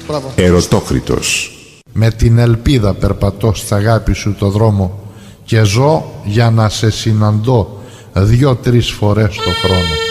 Ερωτόκριτος. Με την ελπίδα περπατώ στα αγάπη σου το δρόμο και ζω για να σε συναντώ 2-3 φορές το χρόνο.